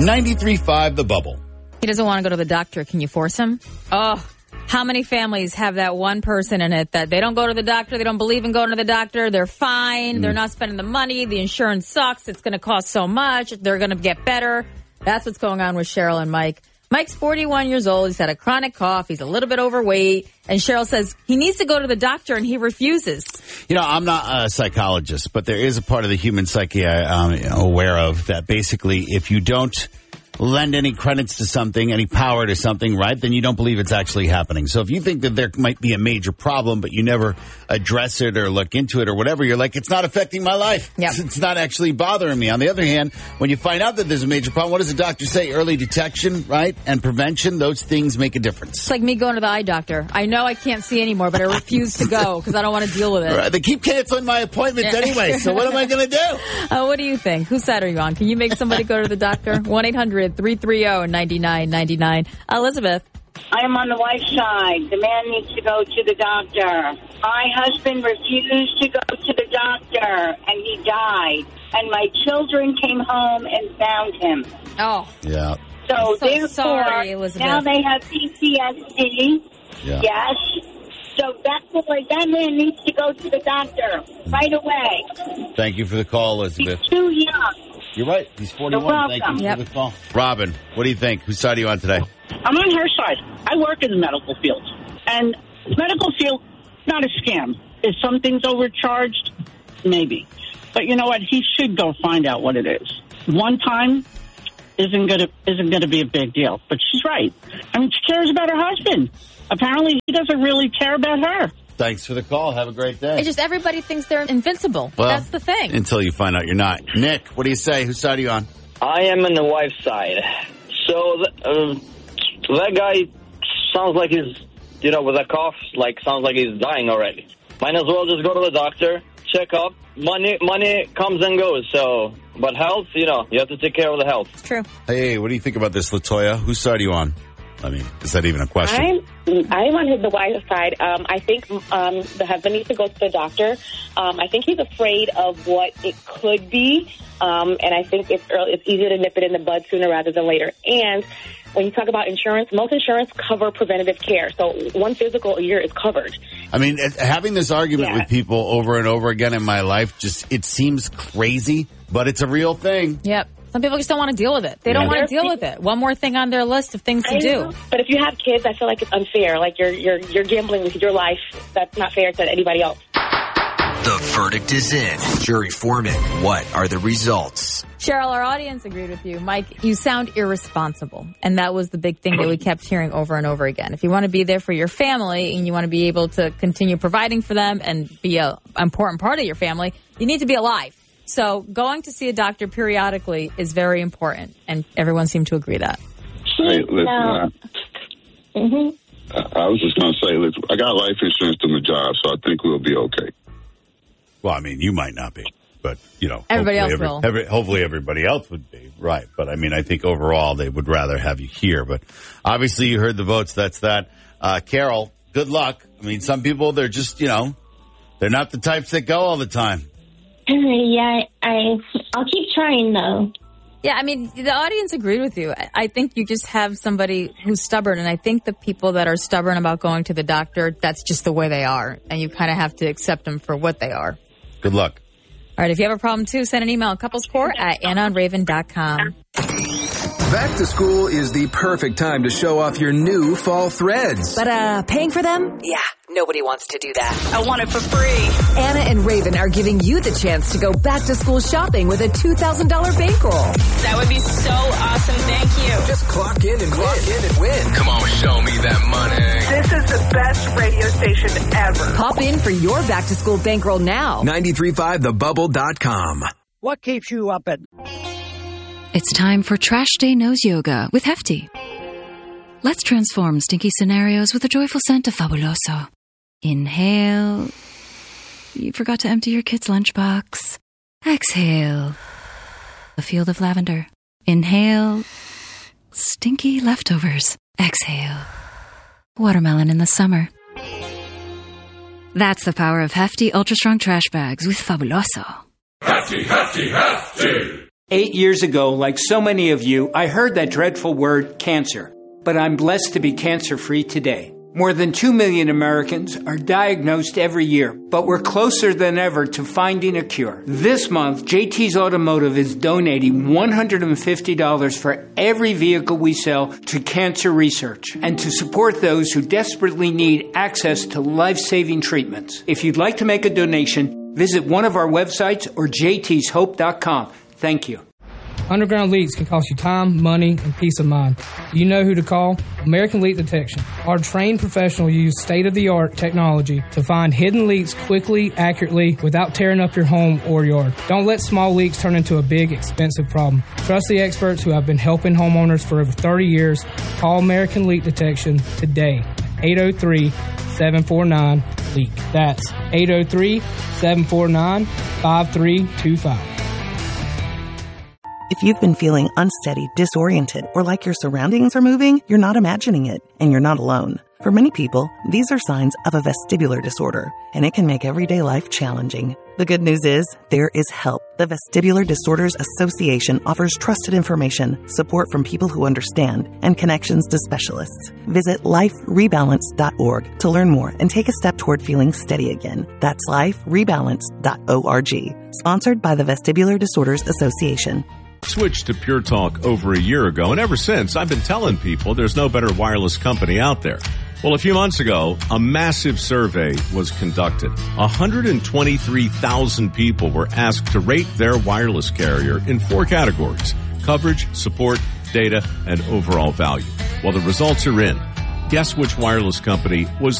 93.5 The Bubble. He doesn't want to go to the doctor. Can you force him? Oh, how many families have that one person in it that they don't go to the doctor, they don't believe in going to the doctor, they're fine, they're not spending the money, the insurance sucks, it's going to cost so much, they're going to get better. That's what's going on with Cheryl and Mike. Mike's 41 years old, he's had a chronic cough, he's a little bit overweight, and Cheryl says he needs to go to the doctor and he refuses. You know, I'm not a psychologist, but there is a part of the human psyche I'm aware of that basically if you don't lend any credence to something, any power to something, right, then you don't believe it's actually happening. So if you think that there might be a major problem, but you never address it or look into it or whatever, you're like, it's not affecting my life. Yep. It's not actually bothering me. On the other hand, when you find out that there's a major problem, what does the doctor say? Early detection, right, and prevention, those things make a difference. It's like me going to the eye doctor. I know I can't see anymore, but I refuse to go because I don't want to deal with it. Right, they keep canceling my appointments anyway, so what am I going to do? What do you think? Whose side are you on? Can you make somebody go to the doctor? 1-800-330-9999. Elizabeth. I am on the wife's side. The man needs to go to the doctor. My husband refused to go to the doctor, and he died. And my children came home and found him. Oh. Yeah. So therefore, sorry, Elizabeth. now they have PTSD. Yeah. Yes. So that man needs to go to the doctor right away. Thank you for the call, Elizabeth. He's too young. You're right. He's 41. You're welcome. Thank you for the call. Robin, what do you think? Whose side are you on today? I'm on her side. I work in the medical field. And medical field, not a scam. Is some things overcharged? Maybe. But you know what? He should go find out what it is. One time isn't gonna be a big deal. But she's right. I mean, she cares about her husband. Apparently, he doesn't really care about her. Thanks for the call. Have a great day. It's just everybody thinks they're invincible. Well, that's the thing. Until you find out you're not. Nick, what do you say? Whose side are you on? I am on the wife's side. So that guy sounds like he's, with a cough, sounds like he's dying already. Might as well just go to the doctor, check up. Money comes and goes. So, but health, you have to take care of the health. It's true. Hey, what do you think about this, LaToya? Whose side are you on? I mean, is that even a question? I'm on the wife's side. I think the husband needs to go to the doctor. I think he's afraid of what it could be, and I think it's easier to nip it in the bud sooner rather than later. And when you talk about insurance, most insurance cover preventative care. So one physical a year is covered. I mean, having this argument with people over and over again in my life, it seems crazy, but it's a real thing. Yep. Some people just don't want to deal with it. They don't want to deal with it. One more thing on their list of things to do. But if you have kids, I feel like it's unfair. Like you're gambling with your life. That's not fair to anybody else. The verdict is in. Jury foreman, what are the results? Cheryl, our audience agreed with you. Mike, you sound irresponsible. And that was the big thing that we kept hearing over and over again. If you want to be there for your family and you want to be able to continue providing for them and be an important part of your family, you need to be alive. So going to see a doctor periodically is very important, and everyone seemed to agree that. Hey, listen, I was just going to say, listen, I got life insurance through my job, so I think we'll be okay. Well, I mean, you might not be, but, everybody else will. Hopefully everybody else would be, right. But, I mean, I think overall they would rather have you here. But obviously you heard the votes. That's that. Carol, good luck. I mean, some people, they're just, they're not the types that go all the time. Yeah, I'll keep trying, though. Yeah, I mean, the audience agreed with you. I think you just have somebody who's stubborn, and I think the people that are stubborn about going to the doctor, that's just the way they are, and you kind of have to accept them for what they are. Good luck. All right, if you have a problem, too, send an email, couplescourt@AnnaandRaven.com. Back to school is the perfect time to show off your new fall threads. But paying for them? Yeah, nobody wants to do that. I want it for free. Anna and Raven are giving you the chance to go back to school shopping with a $2,000 bankroll. That would be so awesome. Thank you. Just clock in and win. Come on, show me that money. This is the best radio station ever. Pop in for your back to school bankroll now. 935thebubble.com. What keeps you up at... It's time for Trash Day Nose Yoga with Hefty. Let's transform stinky scenarios with a joyful scent of Fabuloso. Inhale. You forgot to empty your kid's lunchbox. Exhale. A field of lavender. Inhale. Stinky leftovers. Exhale. Watermelon in the summer. That's the power of Hefty Ultra Strong Trash Bags with Fabuloso. Hefty, Hefty, Hefty! 8 years ago, like so many of you, I heard that dreadful word, cancer. But I'm blessed to be cancer-free today. More than 2 million Americans are diagnosed every year, but we're closer than ever to finding a cure. This month, JT's Automotive is donating $150 for every vehicle we sell to cancer research and to support those who desperately need access to life-saving treatments. If you'd like to make a donation, visit one of our websites or jtshope.com. Thank you. Underground leaks can cost you time, money, and peace of mind. You know who to call? American Leak Detection. Our trained professionals use state-of-the-art technology to find hidden leaks quickly, accurately, without tearing up your home or yard. Don't let small leaks turn into a big, expensive problem. Trust the experts who have been helping homeowners for over 30 years. Call American Leak Detection today. 803-749-LEAK. That's 803-749-5325. If you've been feeling unsteady, disoriented, or like your surroundings are moving, you're not imagining it, and you're not alone. For many people, these are signs of a vestibular disorder, and it can make everyday life challenging. The good news is, there is help. The Vestibular Disorders Association offers trusted information, support from people who understand, and connections to specialists. Visit liferebalance.org to learn more and take a step toward feeling steady again. That's liferebalance.org. Sponsored by the Vestibular Disorders Association. Switched to Pure Talk over a year ago, and ever since, I've been telling people there's no better wireless company out there. Well, a few months ago, a massive survey was conducted. 123,000 people were asked to rate their wireless carrier in 4 categories: coverage, support, data, and overall value. Well, the results are in. Guess which wireless company was